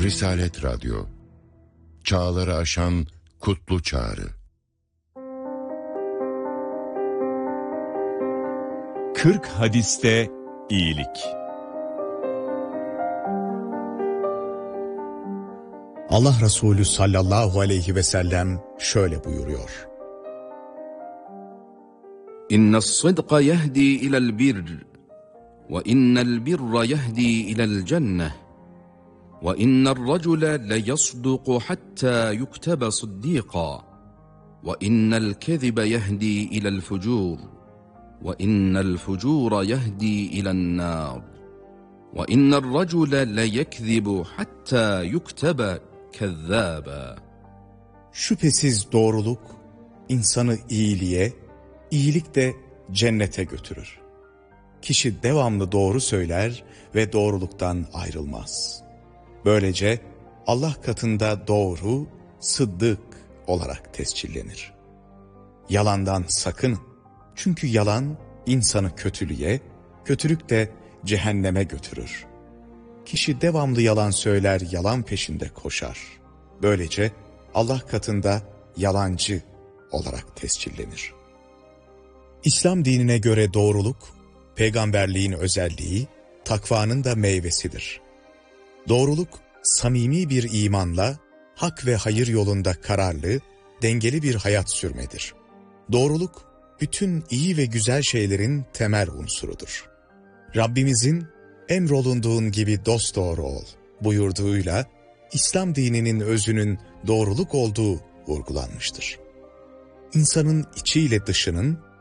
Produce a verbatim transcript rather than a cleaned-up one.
Risalet Radyo, çağları aşan kutlu çağrı. kırk hadiste iyilik. Allah Resulü sallallahu aleyhi ve sellem şöyle buyuruyor: İnne's sıdqa yehdi ila'l birr ve innel birra yehdi ila'l cenneh ve inner racule le yasduqu hatta yuktaba siddiqa ve innel kezibe yehdi ila'l fucur ve innel fucura yehdi ila'l nar ve inner racule le yekzibu hatta yuktaba kezzaba. Şüphesiz doğruluk insanı iyiliğe, iyilik de cennete götürür. Kişi devamlı doğru söyler ve doğruluktan ayrılmaz. Böylece Allah katında doğru, sıddık olarak tescillenir. Yalandan sakının. Çünkü yalan insanı kötülüğe, kötülük de cehenneme götürür. Kişi devamlı yalan söyler, yalan peşinde koşar. Böylece Allah katında yalancı olarak tescillenir. İslam dinine göre doğruluk, peygamberliğin özelliği, takvanın da meyvesidir. Doğruluk, samimi bir imanla, hak ve hayır yolunda kararlı, dengeli bir hayat sürmedir. Doğruluk, bütün iyi ve güzel şeylerin temel unsurudur. Rabbimizin, emrolunduğun gibi dosdoğru ol buyurduğuyla, İslam dininin özünün doğruluk olduğu vurgulanmıştır. İnsanın içiyle dışının,